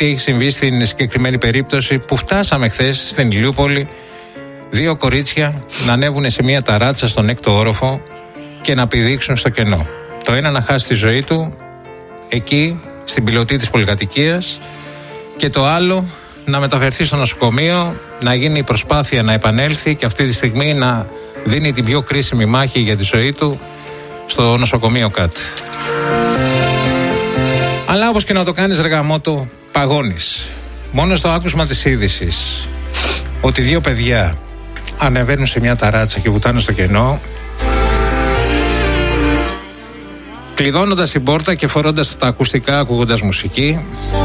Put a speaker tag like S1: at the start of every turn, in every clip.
S1: τι έχει συμβεί στην συγκεκριμένη περίπτωση που φτάσαμε χθες στην Ηλιούπολη. 2 κορίτσια να ανέβουν σε μια ταράτσα στον 6ο όροφο και να πηδήξουν στο κενό. Το ένα να χάσει τη ζωή του εκεί, στην πιλωτή της πολυκατοικίας, και το άλλο να μεταφερθεί στο νοσοκομείο, να γίνει η προσπάθεια να επανέλθει και αυτή τη στιγμή να δίνει την πιο κρίσιμη μάχη για τη ζωή του στο νοσοκομείο ΚΑΤ. Αλλά όπως και να το κάνεις, ρε γαμώτο, παγώνεις. Μόνο στο άκουσμα της είδησης ότι 2 παιδιά ανεβαίνουν σε μια ταράτσα και βουτάνε στο κενό, κλειδώνοντας την πόρτα και φορώντας τα ακουστικά, ακούγοντας μουσική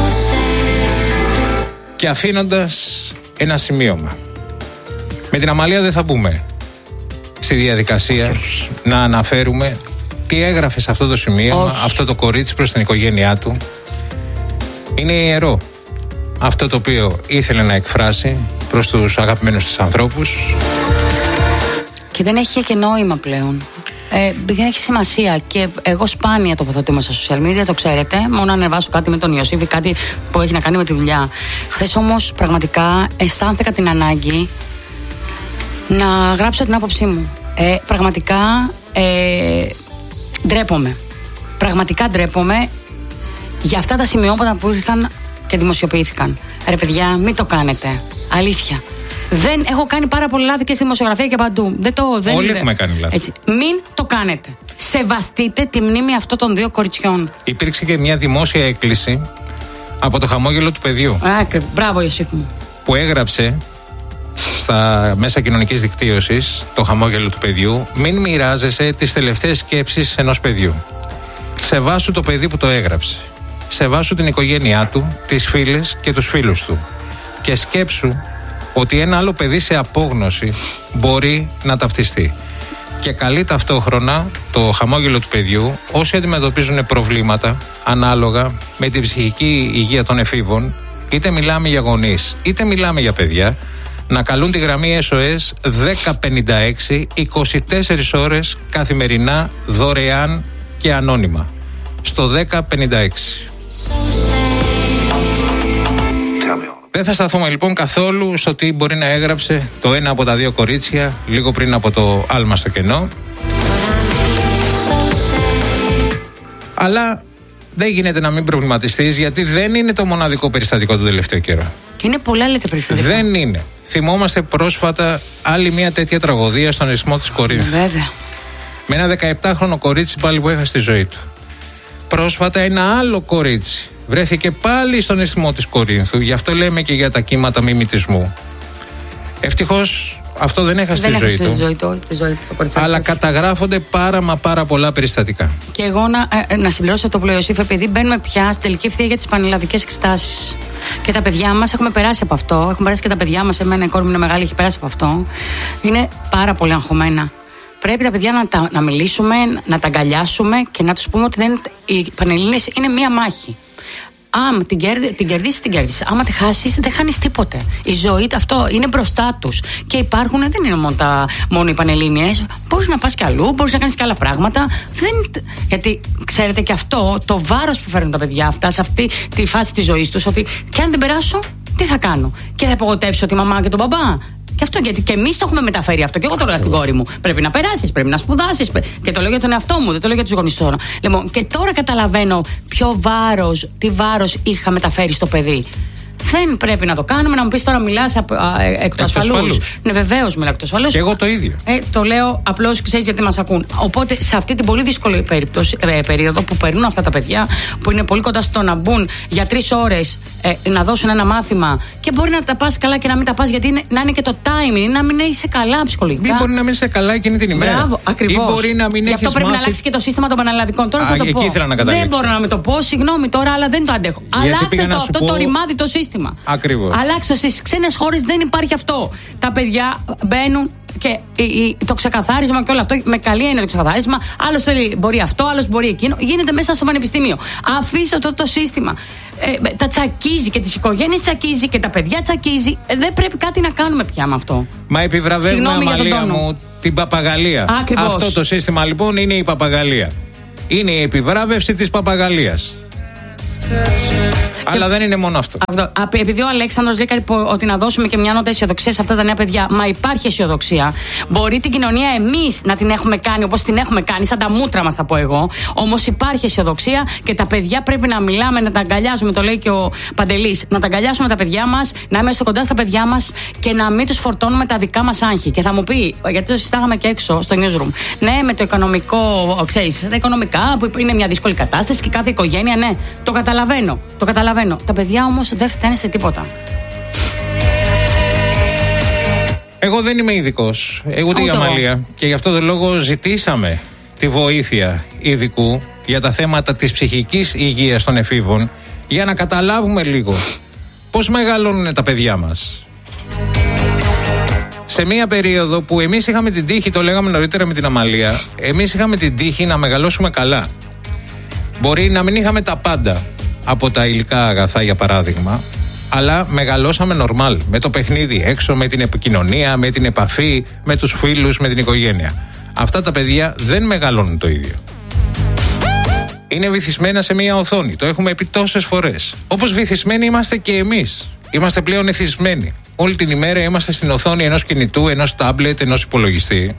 S1: και αφήνοντας ένα σημείωμα. Με την Αμαλία δεν θα μπούμε στη διαδικασία να αναφέρουμε τι έγραφε σε αυτό το σημείωμα αυτό το κορίτσι προς την οικογένειά του. Είναι ιερό αυτό το οποίο ήθελε να εκφράσει προς τους αγαπημένους της ανθρώπους.
S2: Και δεν έχει και νόημα πλέον. Δεν έχει σημασία. Και εγώ σπάνια τοποθετούμαι στα social media, το ξέρετε. Μόνο ανεβάσω κάτι με τον Ιωσήφ, κάτι που έχει να κάνει με τη δουλειά. Χθες όμως πραγματικά αισθάνθηκα την ανάγκη να γράψω την άποψή μου. Πραγματικά ντρέπομαι. Πραγματικά ντρέπομαι για αυτά τα σημειώματα που ήρθαν και δημοσιοποιήθηκαν. Ρε παιδιά, μην το κάνετε. Αλήθεια. Δεν έχω κάνει πάρα πολλά λάθη και στη δημοσιογραφία και παντού.
S1: Όλοι έχουμε κάνει λάθη.
S2: Έτσι. Μην το κάνετε. Σεβαστείτε τη μνήμη αυτών των 2 κοριτσιών.
S1: Υπήρξε και μια δημόσια έκκληση από το χαμόγελο του παιδιού.
S2: Μπράβο, Ιωσήφ μου.
S1: Που έγραψε στα μέσα κοινωνικής δικτύωσης, το χαμόγελο του παιδιού, μην μοιράζεσαι τις τελευταίες σκέψεις ενός παιδιού. Σεβάσου το παιδί που το έγραψε. Σεβάσου την οικογένειά του, τις φίλες και τους φίλους του. Και σκέψου ότι ένα άλλο παιδί σε απόγνωση μπορεί να ταυτιστεί. Και καλεί ταυτόχρονα το χαμόγελο του παιδιού όσοι αντιμετωπίζουν προβλήματα ανάλογα με την ψυχική υγεία των εφήβων, είτε μιλάμε για γονείς είτε μιλάμε για παιδιά, να καλούν τη γραμμή SOS 1056 24 ώρες καθημερινά, δωρεάν και ανώνυμα. Στο 1056. Δεν θα σταθούμε λοιπόν καθόλου στο τι μπορεί να έγραψε το ένα από τα 2 κορίτσια λίγο πριν από το άλμα στο κενό. Αλλά δεν γίνεται να μην προβληματιστείς, γιατί δεν είναι το μοναδικό περιστατικό του τελευταίου καιρό.
S2: Και είναι πολλά λέτε περιστατικά.
S1: Δεν είναι. Θυμόμαστε πρόσφατα άλλη μια τέτοια τραγωδία στον Ισθμό της Κορίνθου.
S2: Βέβαια.
S1: Με ένα 17χρονο κορίτσι πάλι που έχασε τη ζωή του. Πρόσφατα ένα άλλο κορίτσι βρέθηκε πάλι στον Ισθμό της Κορίνθου. Γι' αυτό λέμε και για τα κύματα μιμητισμού. Ευτυχώς αυτό δεν έχασε τη ζωή του. Αλλά καταγράφονται πάρα πολλά περιστατικά.
S2: Και εγώ να συμπληρώσω το Ιωσήφ, επειδή μπαίνουμε πια στην τελική ευθεία για τις πανελλαδικές εξετάσεις. Και τα παιδιά μας έχουμε περάσει από αυτό. Έχουν περάσει και τα παιδιά μας. Εμένα η κόρη μου είναι μεγάλη, έχει περάσει από αυτό. Είναι πάρα πολύ αγχωμένα. Πρέπει τα παιδιά να μιλήσουμε, να τα αγκαλιάσουμε και να τους πούμε ότι οι Πανελλήνιες είναι μία μάχη. Άμα την κερδίσεις, την κερδίσεις. Άμα τη χάσεις, δεν χάνεις τίποτε. Η ζωή αυτό είναι μπροστά τους. Και υπάρχουν, δεν είναι μόνο οι Πανελλήνιες. Μπορείς να πας κι αλλού, μπορείς να κάνεις κι άλλα πράγματα. Γιατί ξέρετε και αυτό, το βάρος που φέρνουν τα παιδιά αυτά σε αυτή τη φάση της ζωής τους, ότι και αν δεν περάσω, τι θα κάνω. Και θα απογοητεύσω τη μαμά και τον μπαμπά. Και αυτό γιατί και εμείς το έχουμε μεταφέρει αυτό. Και εγώ το λέω στην κόρη μου. Πρέπει να περάσεις, πρέπει να σπουδάσεις. Και το λέω για τον εαυτό μου, δεν το λέω για τους γονείς τώρα. Λοιπόν, και τώρα καταλαβαίνω τι βάρος είχα μεταφέρει στο παιδί. Δεν πρέπει να το κάνουμε. Να μου πεις τώρα, μιλάς εκ του ασφαλούς. Ναι, βεβαίως μιλάω εκ του ασφαλούς.
S1: Και εγώ το ίδιο.
S2: Το λέω απλώς, ξέρεις, γιατί μας ακούν. Οπότε σε αυτή την πολύ δύσκολη περίοδο που περνούν αυτά τα παιδιά, που είναι πολύ κοντά στο να μπουν για 3 ώρες να δώσουν ένα μάθημα, και μπορεί να τα πας καλά και να μην τα πας, γιατί να είναι και το timing, να μην είσαι καλά ψυχολογικά.
S1: Μην μπορεί να μην είσαι καλά εκείνη την ημέρα.
S2: Μπράβο, ακριβώς.
S1: Ή μπορεί να μην
S2: Γι' αυτό πρέπει να αλλάξει και το σύστημα των πανελλαδικών. Τώρα θα το πω. Δεν μπορώ να με το πω, συγγνώμη τώρα, αλλά δεν το αντέχω. Αλλάξτε αυτό το ρημάδι το σύστημα.
S1: Ακριβώς.
S2: Αλλάξτε το. Στις ξένες χώρες δεν υπάρχει αυτό. Τα παιδιά μπαίνουν και το ξεκαθάρισμα και όλο αυτό, με καλή έννοια το ξεκαθάρισμα. Άλλος μπορεί αυτό, άλλος μπορεί εκείνο. Γίνεται μέσα στο πανεπιστήμιο. Αφήστε αυτό το σύστημα. Τα τσακίζει και τις οικογένειες τσακίζει και τα παιδιά τσακίζει. Δεν πρέπει κάτι να κάνουμε πια με αυτό.
S1: Μα επιβραβεύουμε, Αμαλία μου, την παπαγαλία.
S2: Ακριβώς.
S1: Αυτό το σύστημα λοιπόν είναι η παπαγαλία. Είναι η επιβράβευση της παπαγαλίας. Αλλά δεν είναι μόνο αυτό.
S2: Επειδή ο Αλέξανδρος λέει ότι να δώσουμε και μια νότα αισιοδοξία σε αυτά τα νέα παιδιά. Μα υπάρχει αισιοδοξία. Μπορεί την κοινωνία εμείς να την έχουμε κάνει όπως την έχουμε κάνει, σαν τα μούτρα μας θα πω εγώ. Όμως υπάρχει αισιοδοξία και τα παιδιά πρέπει να μιλάμε, να τα αγκαλιάζουμε. Το λέει και ο Παντελής. Να τα αγκαλιάσουμε τα παιδιά μας, να είμαστε κοντά στα παιδιά μας και να μην τους φορτώνουμε τα δικά μας άγχη. Και θα μου πει, γιατί το συστάγαμε και έξω στο newsroom. Ναι, με το οικονομικό, ξέρεις, τα οικονομικά που είναι μια δύσκολη κατάσταση και κάθε οικογένεια, ναι, το καταλαβαίνω. Το καταλαβαίνω. Τα παιδιά όμως δεν φταίνε σε τίποτα.
S1: Εγώ δεν είμαι ειδικός, ούτε η Αμαλία. Και γι' αυτό τον λόγο ζητήσαμε τη βοήθεια ειδικού για τα θέματα της ψυχικής υγείας των εφήβων, για να καταλάβουμε λίγο πώς μεγαλώνουν τα παιδιά μας. Σε μία περίοδο που εμείς είχαμε την τύχη, το λέγαμε νωρίτερα με την Αμαλία, εμείς είχαμε την τύχη να μεγαλώσουμε καλά. Μπορεί να μην είχαμε τα πάντα από τα υλικά αγαθά, για παράδειγμα, αλλά μεγαλώσαμε νορμάλ, με το παιχνίδι έξω, με την επικοινωνία, με την επαφή, με τους φίλους, με την οικογένεια. Αυτά τα παιδιά δεν μεγαλώνουν το ίδιο. Είναι βυθισμένα σε μία οθόνη, το έχουμε πει τόσες φορές. Όπως βυθισμένοι είμαστε και εμείς. Είμαστε πλέον εθισμένοι. Όλη την ημέρα είμαστε στην οθόνη ενός κινητού, ενός τάμπλετ, ενός υπολογιστή.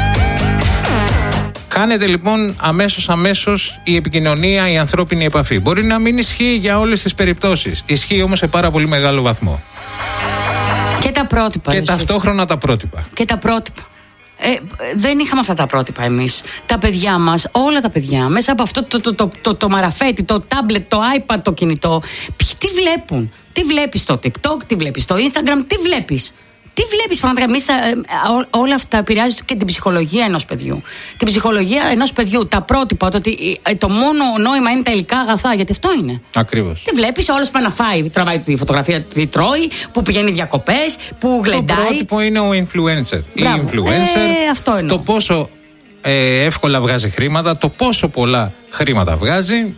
S1: Χάνεται λοιπόν αμέσως η επικοινωνία, η ανθρώπινη επαφή. Μπορεί να μην ισχύει για όλες τις περιπτώσεις. Ισχύει όμως σε πάρα πολύ μεγάλο βαθμό.
S2: Και τα πρότυπα.
S1: Και ταυτόχρονα τα πρότυπα.
S2: Και τα πρότυπα. Δεν είχαμε αυτά τα πρότυπα εμείς. Τα παιδιά μας, όλα τα παιδιά, μέσα από αυτό το μαραφέτη, το τάμπλετ, το iPad, το κινητό, τι βλέπουν. Τι βλέπεις στο TikTok, τι βλέπεις στο Instagram, τι βλέπεις. Τι βλέπεις πραγματικά, όλα αυτά επηρεάζουν και την ψυχολογία ενός παιδιού. Την ψυχολογία ενός παιδιού, τα πρότυπα, ότι το μόνο νόημα είναι τα υλικά αγαθά, γιατί αυτό είναι.
S1: Ακριβώς.
S2: Τι βλέπεις, όλος πάει να φάει, τραβάει τη φωτογραφία, τη τρώει, που πηγαίνει διακοπές, που γλεντάει.
S1: Το πρότυπο είναι ο influencer.
S2: Μπράβο.
S1: Η influencer,
S2: αυτό εννοώ.
S1: το πόσο εύκολα βγάζει χρήματα, το πόσο πολλά χρήματα βγάζει.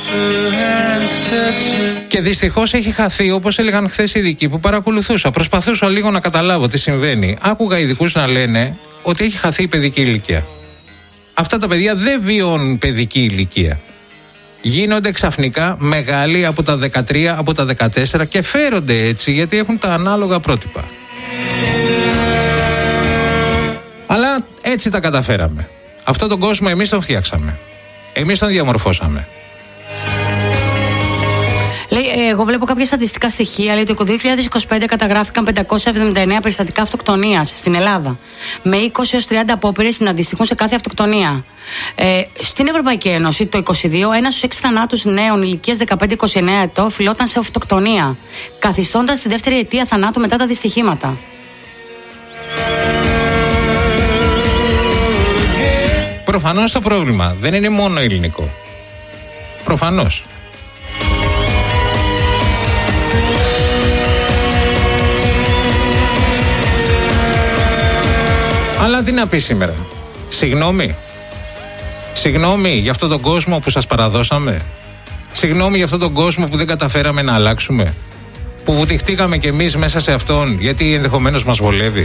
S1: Και δυστυχώς έχει χαθεί, όπως έλεγαν χθες οι ειδικοί που παρακολουθούσα. Προσπαθούσα λίγο να καταλάβω τι συμβαίνει. Άκουγα ειδικούς να λένε ότι έχει χαθεί η παιδική ηλικία. Αυτά τα παιδιά δεν βιώνουν παιδική ηλικία. Γίνονται ξαφνικά μεγάλοι από τα 13, από τα 14 και φέρονται έτσι γιατί έχουν τα ανάλογα πρότυπα. Αλλά έτσι τα καταφέραμε. Αυτόν τον κόσμο εμείς τον φτιάξαμε. Εμείς τον διαμορφώσαμε.
S2: Λέει, εγώ βλέπω κάποια στατιστικά στοιχεία. Λέει ότι το 2025 καταγράφηκαν 579 περιστατικά αυτοκτονίας στην Ελλάδα. Με 20 έως 30 απόπειρες να αντιστοιχούν σε κάθε αυτοκτονία. Στην Ευρωπαϊκή Ένωση το 2022, 1 στους 6 θανάτους νέων ηλικίας 15-29 ετών οφειλόταν σε αυτοκτονία, καθιστώντας τη δεύτερη αιτία θανάτου μετά τα δυστυχήματα.
S1: Προφανώς το πρόβλημα δεν είναι μόνο ελληνικό. Προφανώς. Αλλά τι να πει σήμερα. Συγγνώμη για αυτόν τον κόσμο που σας παραδώσαμε. Συγγνώμη για αυτόν τον κόσμο που δεν καταφέραμε να αλλάξουμε. Που βουτυχτήκαμε κι εμείς μέσα σε αυτόν γιατί ενδεχομένως μας βολεύει.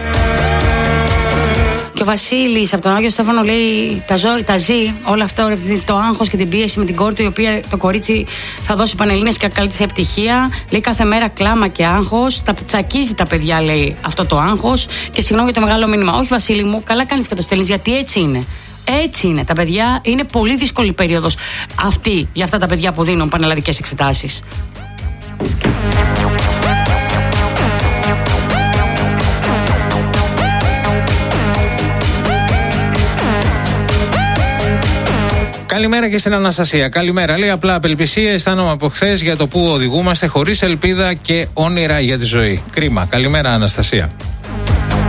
S2: Και ο Βασίλης από τον Άγιο Στέφανο λέει: τα ζει όλα αυτό, το άγχος και την πίεση με την κόρη του, η οποία το κορίτσι θα δώσει πανελλήνιες και καλή της επιτυχία. Λέει κάθε μέρα κλάμα και άγχος. Τα τσακίζει τα παιδιά, λέει, αυτό το άγχος. Και συγγνώμη για το μεγάλο μήνυμα. Όχι, Βασίλη μου, καλά κάνεις και το στέλνεις, γιατί έτσι είναι. Έτσι είναι. Τα παιδιά είναι πολύ δύσκολη περίοδος αυτή για αυτά τα παιδιά που δίνουν πανελλαδικές εξετάσεις.
S1: Καλημέρα και στην Αναστασία. Καλημέρα. Λέει απλά απελπισία αισθάνομαι από χθες για το που οδηγούμαστε, χωρίς ελπίδα και όνειρα για τη ζωή. Κρίμα. Καλημέρα, Αναστασία.